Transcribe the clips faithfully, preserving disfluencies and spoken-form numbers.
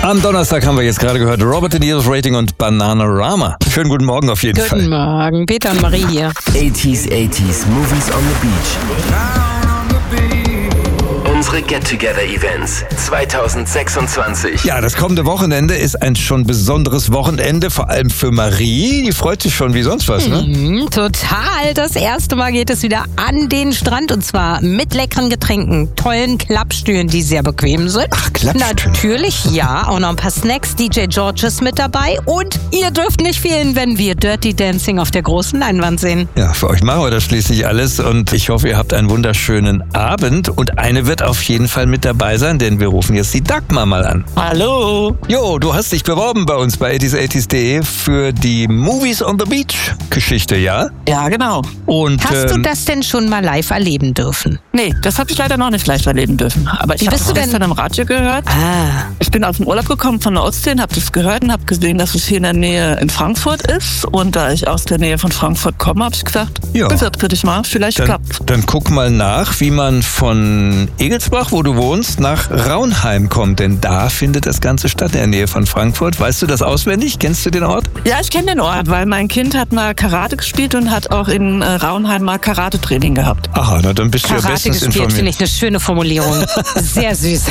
Am Donnerstag haben wir jetzt gerade gehört Robert De Niro's Rating und Bananarama. Schönen guten Morgen auf jeden Guten Fall. Guten Morgen, Peter und Marie hier. eighties, eighties, Movies on the Beach. Unsere Get-Together-Events zwanzig sechsundzwanzig. Ja, das kommende Wochenende ist ein schon besonderes Wochenende, vor allem für Marie. Die freut sich schon wie sonst was, ne? Mhm, total. Das erste Mal geht es wieder an den Strand und zwar mit leckeren Getränken, tollen Klappstühlen, die sehr bequem sind. Ach, Klappstühle. Natürlich, ja. Auch noch ein paar Snacks. D J George ist mit dabei und ihr dürft nicht fehlen, wenn wir Dirty Dancing auf der großen Leinwand sehen. Ja, für euch machen wir das schließlich alles und ich hoffe, ihr habt einen wunderschönen Abend und eine wird auf jeden Fall mit dabei sein, denn wir rufen jetzt die Dagmar mal an. Hallo. Jo, du hast dich beworben bei uns bei eighties eighties punkt de für die Movies on the Beach Geschichte, ja? Ja, genau. Und Hast du ähm, das denn schon mal live erleben dürfen? Nee, das habe ich leider noch nicht live erleben dürfen. Aber ich Wie habe bist es du denn- gestern im Radio gehört. Ah. Ich bin aus dem Urlaub gekommen von der Ostsee und habe das gehört und habe gesehen, dass es hier in der Nähe in Frankfurt ist. Und da ich aus der Nähe von Frankfurt komme, habe ich gesagt, Ja. bewirb für dich mal, vielleicht Dann, klappt's. dann guck mal nach, wie man von Egelsbach, wo du wohnst, nach Raunheim kommt. Denn da findet das Ganze statt, in der Nähe von Frankfurt. Weißt du das auswendig? Kennst du den Ort? Ja, ich kenne den Ort, weil mein Kind hat mal Karate gespielt und hat auch in äh, Raunheim mal Karate-Training gehabt. Aha, na dann bist du ja Karate bestens gespielt, finde informiert. ich eine schöne Formulierung. Sehr süß.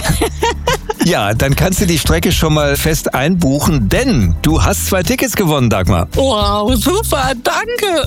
Ja, dann kannst du die Strecke schon mal fest einbuchen, denn du hast zwei Tickets gewonnen, Dagmar. Wow, super, danke.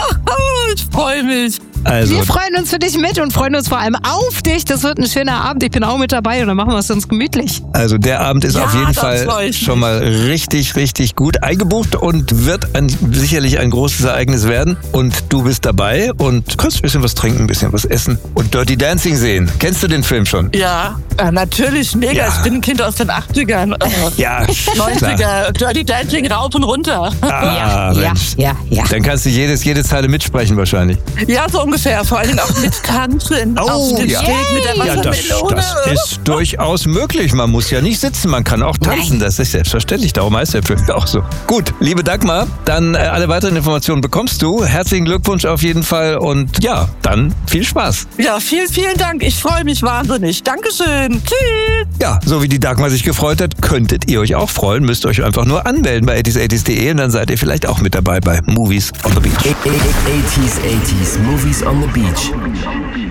Ich freue mich. Also, Wir freuen uns für dich mit und freuen uns vor allem auf dich. Das wird ein schöner Abend. Ich bin auch mit dabei und dann machen wir es uns gemütlich. also der Abend ist Ja, auf jeden da Fall freu ich schon mal richtig, richtig gut eingebucht und wird ein, sicherlich ein großes Ereignis werden. Und du bist dabei und kannst ein bisschen was trinken, ein bisschen was essen und Dirty Dancing sehen. Kennst du den Film schon? Ja, äh, natürlich, mega. Ja. Ich bin ein Kind aus den achtzigern. Äh, Ja, klar. neunziger, Dirty Dancing rauf und runter. Ah, ja, Mensch. ja, ja. Dann kannst du jedes, jede Zeile mitsprechen wahrscheinlich. Ja, so ungefähr. Vor allem auch mit Tanzen auf dem ja. Steg mit der Ja, das, Wassermelone. das ist durchaus möglich. Man muss ja nicht sitzen, man kann auch tanzen. Das ist selbstverständlich. Darum heißt der Film auch so. Gut, liebe Dagmar, dann äh, alle weiteren Informationen bekommst du. Herzlichen Glückwunsch auf jeden Fall und ja, dann viel Spaß. Ja, vielen, vielen Dank. Ich freue mich wahnsinnig. Dankeschön. Tschüss. Ja, so wie die Dagmar sich gefreut hat, könntet ihr euch auch freuen. Müsst euch einfach nur anmelden bei eighties eighties punkt de und dann seid ihr vielleicht auch mit dabei bei Movies on the Beach. eighties, eighties, Movies on the Beach.